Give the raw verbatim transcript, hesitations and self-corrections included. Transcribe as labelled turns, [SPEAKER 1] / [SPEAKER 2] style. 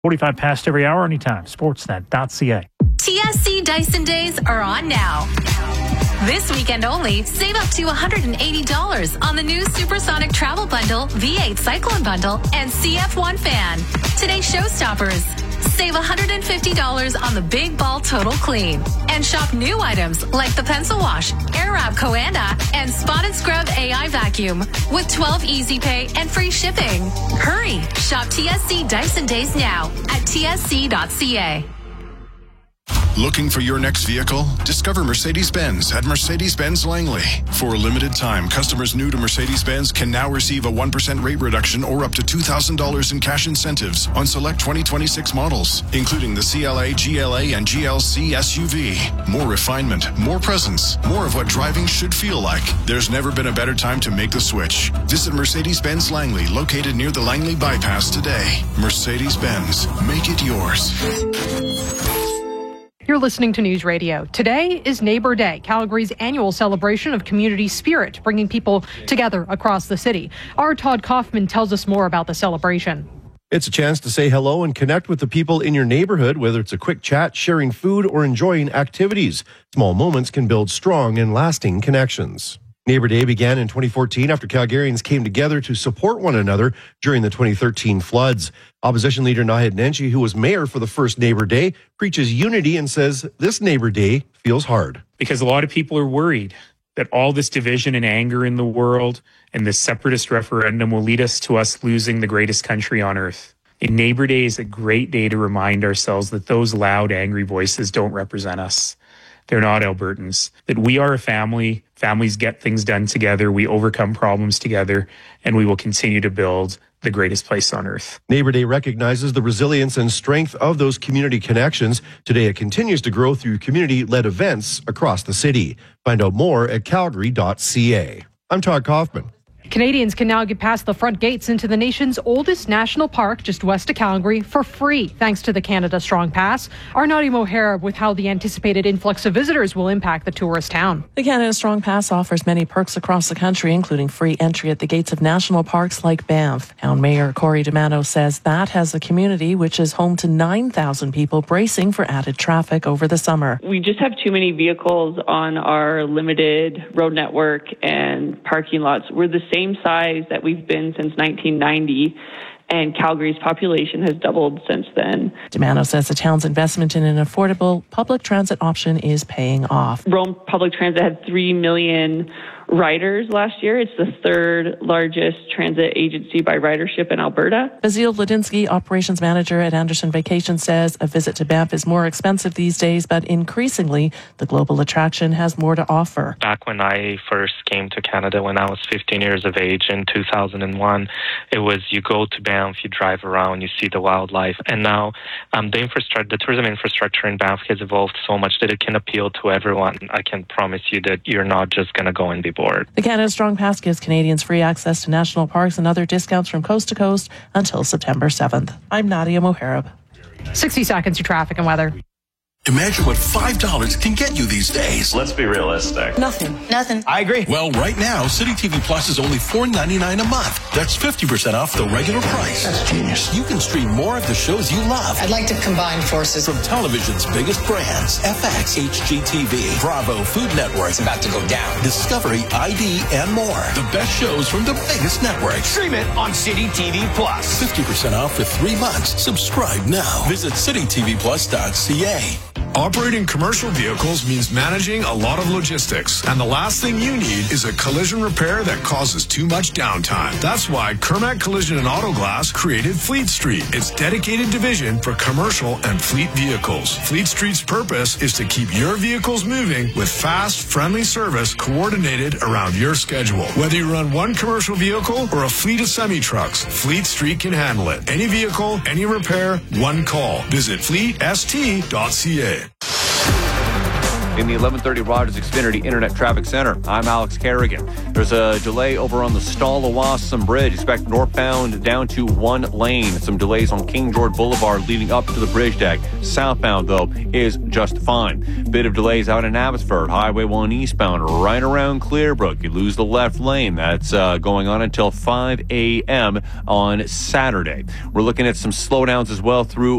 [SPEAKER 1] forty-five past every hour, anytime. Sportsnet dot c a.
[SPEAKER 2] T S C Dyson Days are on now. This weekend only, save up to one hundred eighty dollars on the new Supersonic Travel Bundle, V eight Cyclone Bundle, and C F one Fan. Today's showstoppers. Save one hundred fifty dollars on the Big Ball Total Clean. And shop new items like the Pencil Wash, Airwrap Coanda, and Spot and Scrub A I Vacuum with twelve Easy Pay and free shipping. Hurry! Shop T S C Dyson Days now at T S C dot c a.
[SPEAKER 3] Looking for your next vehicle? Discover Mercedes-Benz at Mercedes-Benz Langley. For a limited time, customers new to Mercedes-Benz can now receive a one percent rate reduction or up to two thousand dollars in cash incentives on select twenty twenty-six models, including the C L A, G L A, and G L C S U V. More refinement, more presence, more of what driving should feel like. There's never been a better time to make the switch. Visit Mercedes-Benz Langley, located near the Langley Bypass today. Mercedes-Benz, make it yours.
[SPEAKER 4] You're listening to News Radio. Today is Neighbor Day, Calgary's annual celebration of community spirit, bringing people together across the city. Our Todd Kaufman tells us more about the celebration.
[SPEAKER 5] It's a chance to say hello and connect with the people in your neighborhood, whether it's a quick chat, sharing food, or enjoying activities. Small moments can build strong and lasting connections. Neighbor Day began in twenty fourteen after Calgarians came together to support one another during the twenty thirteen floods. Opposition leader Naheed Nenshi, who was mayor for the first Neighbor Day, preaches unity and says this Neighbor Day feels hard.
[SPEAKER 6] Because a lot of people are worried that all this division and anger in the world and this separatist referendum will lead us to us losing the greatest country on earth. And Neighbor Day is a great day to remind ourselves that those loud, angry voices don't represent us. They're not Albertans. That we are a family. Families get things done together. We overcome problems together, and we will continue to build the greatest place on earth.
[SPEAKER 5] Neighbor Day recognizes the resilience and strength of those community connections. Today, it continues to grow through community-led events across the city. Find out more at calgary dot c a. I'm Todd Kaufman.
[SPEAKER 4] Canadians can now get past the front gates into the nation's oldest national park just west of Calgary for free, thanks to the Canada Strong Pass. Our Nadia Moharib with how the anticipated influx of visitors will impact the tourist town.
[SPEAKER 7] The Canada Strong Pass offers many perks across the country, including free entry at the gates of national parks like Banff. Town Mayor Corey D'Amato says that has a community which is home to nine thousand people bracing for added traffic over the summer.
[SPEAKER 8] We just have too many vehicles on our limited road network and parking lots. We're the same size that we've been since nineteen ninety, and Calgary's population has doubled since then.
[SPEAKER 7] D'Amato says the town's investment in an affordable public transit option is paying off.
[SPEAKER 8] Rome Public Transit had three million riders last year. It's the third largest transit agency by ridership in Alberta.
[SPEAKER 7] Basile Ladinsky, operations manager at Anderson Vacation, says a visit to Banff is more expensive these days, but increasingly the global attraction has more to offer.
[SPEAKER 9] Back when I first came to Canada when I was fifteen years of age in two thousand one, it was you go to Banff, you drive around, you see the wildlife. And now um, the infrastructure, the tourism infrastructure in Banff has evolved so much that it can appeal to everyone. I can promise you that you're not just going to go and be bored.
[SPEAKER 7] The Canada Strong Pass gives Canadians free access to national parks and other discounts from coast to coast until September seventh. I'm Nadia Moharib.
[SPEAKER 4] sixty seconds to traffic and weather.
[SPEAKER 10] Imagine what five dollars can get you these days.
[SPEAKER 11] Let's be realistic.
[SPEAKER 7] Nothing.
[SPEAKER 12] Nothing.
[SPEAKER 10] I agree. Well, right now, City T V Plus is only four ninety-nine a month. That's fifty percent off the regular price.
[SPEAKER 12] That's genius.
[SPEAKER 10] You can stream more of the shows you love.
[SPEAKER 12] I'd like to combine forces.
[SPEAKER 10] From television's biggest brands, F X, H G T V, Bravo, Food Network.
[SPEAKER 12] It's about to go down.
[SPEAKER 10] Discovery, I D, and more. The best shows from the biggest networks.
[SPEAKER 12] Stream it on City T V Plus.
[SPEAKER 10] fifty percent off for three months. Subscribe now. Visit city t v plus dot c a.
[SPEAKER 13] Operating commercial vehicles means managing a lot of logistics, and the last thing you need is a collision repair that causes too much downtime. That's why Kermac Collision and Auto Glass created Fleet Street, its dedicated division for commercial and fleet vehicles. Fleet Street's purpose is to keep your vehicles moving with fast, friendly service coordinated around your schedule. Whether you run one commercial vehicle or a fleet of semi-trucks, Fleet Street can handle it. Any vehicle, any repair, one call. Visit fleet s t dot c a.
[SPEAKER 11] In the eleven thirty Rogers Xfinity Internet Traffic Center, I'm Alex Kerrigan. There's a delay over on the Stallawasam Bridge. Expect northbound down to one lane. Some delays on King George Boulevard leading up to the bridge deck. Southbound, though, is just fine. Bit of delays out in Abbotsford. Highway one eastbound right around Clearbrook. You lose the left lane. That's uh, going on until five a.m. on Saturday. We're looking at some slowdowns as well through